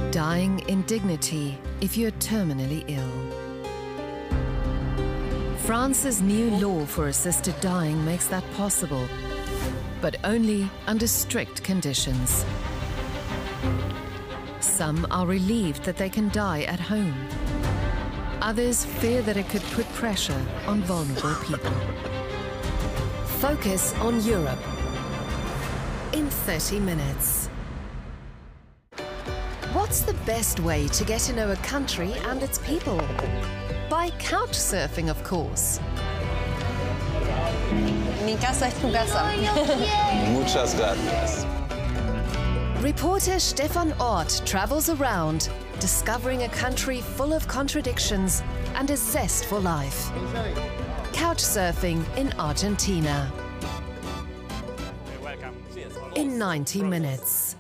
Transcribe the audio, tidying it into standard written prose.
Dying in dignity if you're terminally ill. France's new law for assisted dying makes that possible, but only under strict conditions. Some are relieved that they can die at home. Others fear that it could put pressure on vulnerable people. Focus on Europe in 30 minutes. What's the best way to get to know a country and its people? By couch surfing, of course. Mi casa es tu casa. Muchas gracias. Reporter Stefan Ort travels around, discovering a country full of contradictions and a zest for life. Couch surfing in Argentina. In 90 minutes.